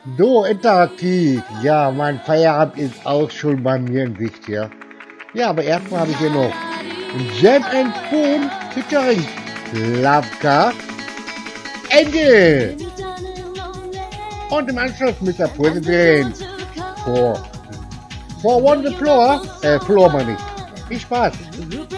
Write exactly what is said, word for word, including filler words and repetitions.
So, interaktiv. Ja, mein Feierabend ist auch schon bei mir in Sicht hier. Ja, aber erstmal habe ich hier noch Jam and Spoon featuring Slavka Engel. Und im Anschluss Mister President for, for One the Floor, äh, Floor meine ich. Viel Spaß.